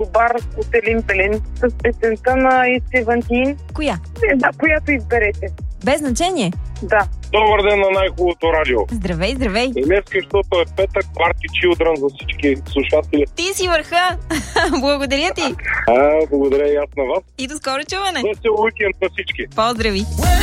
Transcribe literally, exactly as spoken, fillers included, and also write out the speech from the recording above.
Скобар от Елин Пелин с песента на Исевантин. Коя? Да, която изберете. Без значение? Да. Добър ден на най-хубавото радио. Здравей, здравей. Днес, защото е петък, Party Children за всички слушатели. Ти си върха. Благодаря ти. А, благодаря и аз на вас. И до скоро чуване. Весел уикенд на всички. Поздрави.